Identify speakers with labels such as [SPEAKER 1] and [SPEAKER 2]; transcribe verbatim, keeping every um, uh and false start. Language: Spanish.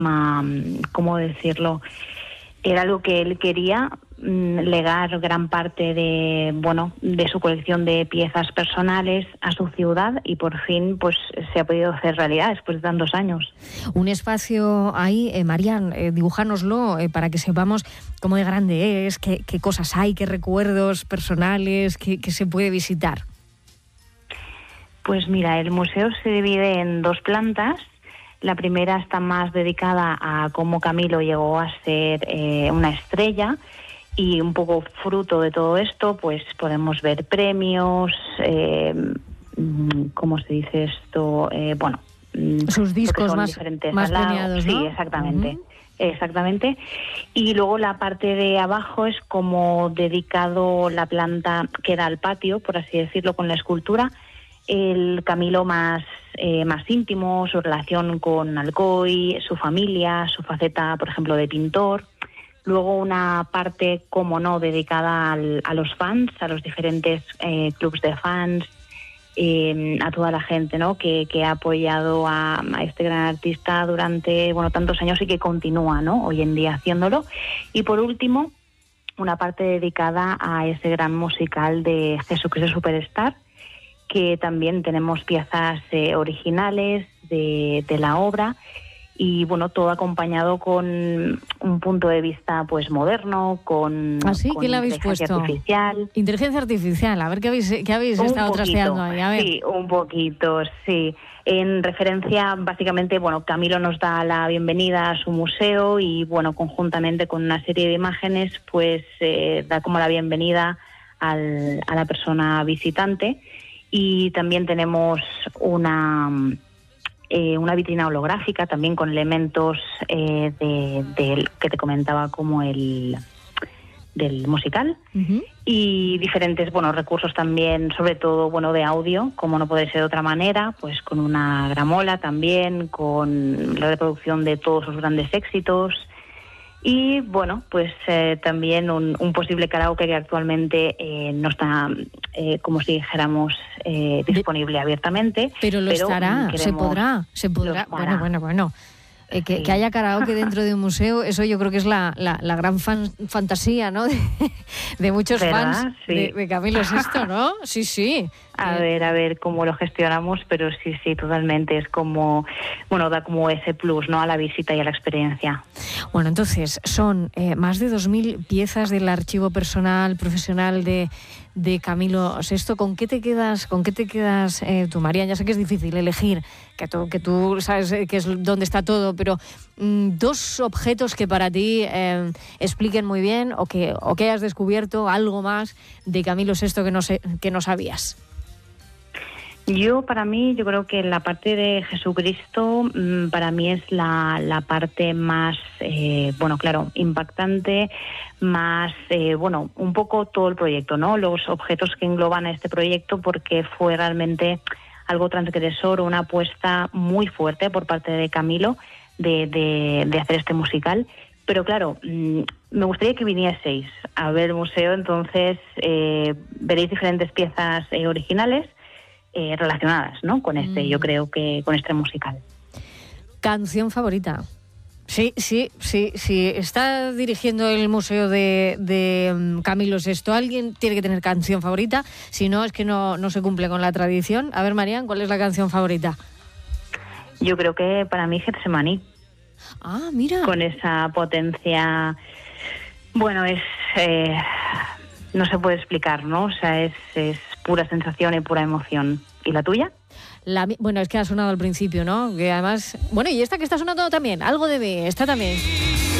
[SPEAKER 1] ¿cómo decirlo? Era algo que él quería, legar gran parte de, bueno, de su colección de piezas personales a su ciudad, y por fin pues se ha podido hacer realidad después de tantos años.
[SPEAKER 2] Un espacio ahí, eh, Marian, eh, dibújanoslo eh, para que sepamos cómo de grande es, qué, qué cosas hay, qué recuerdos personales, qué, qué se puede visitar.
[SPEAKER 1] Pues mira, el museo se divide en dos plantas. La primera está más dedicada a cómo Camilo llegó a ser eh, una estrella, y un poco fruto de todo esto, pues podemos ver premios, eh, ¿cómo se dice esto? Eh, bueno,
[SPEAKER 2] sus discos más, más premiados, ¿no?
[SPEAKER 1] Sí, exactamente.
[SPEAKER 2] Uh-huh.
[SPEAKER 1] Exactamente. Y luego la parte de abajo es como dedicado la planta que da al patio, por así decirlo, con la escultura, el Camilo más eh, más íntimo, su relación con Alcoy, su familia, su faceta, por ejemplo, de pintor. Luego una parte, como no, dedicada al, a los fans, a los diferentes eh, clubs de fans, eh, a toda la gente, ¿no?, que, que ha apoyado a, a este gran artista durante, bueno, tantos años y que continúa, ¿no?, hoy en día haciéndolo. Y por último, una parte dedicada a ese gran musical de Jesucristo Superstar, que también tenemos piezas eh, originales de, de la obra, y bueno, todo acompañado con un punto de vista pues moderno, con,
[SPEAKER 2] ¿Ah, sí?
[SPEAKER 1] con
[SPEAKER 2] ¿Qué le habéis
[SPEAKER 1] inteligencia
[SPEAKER 2] puesto?
[SPEAKER 1] artificial.
[SPEAKER 2] Inteligencia artificial, a ver qué habéis, qué habéis
[SPEAKER 1] Un
[SPEAKER 2] estado
[SPEAKER 1] poquito,
[SPEAKER 2] trasteando ahí, a ver.
[SPEAKER 1] Sí, un poquito, sí. En referencia, básicamente, bueno, Camilo nos da la bienvenida a su museo y, bueno, conjuntamente con una serie de imágenes, pues eh, da como la bienvenida al, a la persona visitante. Y también tenemos una, eh, una vitrina holográfica también con elementos eh, de, de que te comentaba, como el del musical, uh-huh. Y diferentes, bueno, recursos también, sobre todo, bueno, de audio, como no puede ser de otra manera, pues con una gramola también, con la reproducción de todos sus grandes éxitos. Y bueno, pues eh, también un, un posible karaoke que actualmente eh, no está, eh, como si dijéramos, eh, disponible abiertamente.
[SPEAKER 2] Pero lo pero estará, queremos, se podrá, se podrá. Bueno, bueno, bueno. Eh, que, sí. que haya karaoke dentro de un museo, eso yo creo que es la, la, la gran fan, fantasía, ¿no? De, de muchos
[SPEAKER 1] ¿verdad?
[SPEAKER 2] fans
[SPEAKER 1] Sí.
[SPEAKER 2] de, de Camilo Sesto, ¿no? Sí, sí.
[SPEAKER 1] A
[SPEAKER 2] eh.
[SPEAKER 1] ver, a ver cómo lo gestionamos, pero sí, sí, totalmente. Es como, bueno, da como ese plus, ¿no?, a la visita y a la experiencia.
[SPEAKER 2] Bueno, entonces, son eh, más de dos mil piezas del archivo personal, profesional de, de Camilo Sesto. ¿Con qué te quedas, con qué te quedas eh, tú, Marian? Ya sé que es difícil elegir, que tú, que tú sabes que es dónde está todo, pero mmm, dos objetos que para ti eh, expliquen muy bien, o que, o que hayas descubierto algo más de Camilo Sesto que no, sé, que no sabías.
[SPEAKER 1] Yo, para mí, yo creo que la parte de Jesucristo, mmm, para mí es la, la parte más, eh, bueno, claro, impactante, más, eh, bueno, un poco todo el proyecto, ¿no? Los objetos que engloban a este proyecto, porque fue realmente algo transgresor, una apuesta muy fuerte por parte de Camilo de, de, de hacer este musical. Pero claro, mmm, me gustaría que vinieseis a ver el museo, entonces eh, veréis diferentes piezas eh, originales, Eh, relacionadas, ¿no?, con este, mm. yo creo que con este musical.
[SPEAKER 2] ¿Canción favorita? Sí, sí, sí, sí. Está dirigiendo el museo de, de um, Camilo Sesto. Alguien tiene que tener canción favorita, si no es que no, no se cumple con la tradición. A ver, Marian, ¿cuál es la canción favorita?
[SPEAKER 1] Yo creo que para mí Getsemaní.
[SPEAKER 2] Ah, mira.
[SPEAKER 1] Con esa potencia, bueno, es eh, no se puede explicar, ¿no? O sea, es, es pura sensación y pura emoción. ¿Y la tuya?
[SPEAKER 2] La, bueno, es que ha sonado al principio, ¿no? Que además, bueno, y esta que está sonando también, algo de mí, esta también.